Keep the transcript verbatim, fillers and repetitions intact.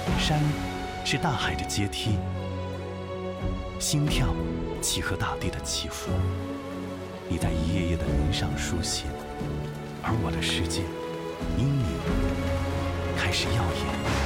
山是大海的阶梯，心跳契合大地的起伏。你在一页页的云上书写，而我的世界因你开始耀眼。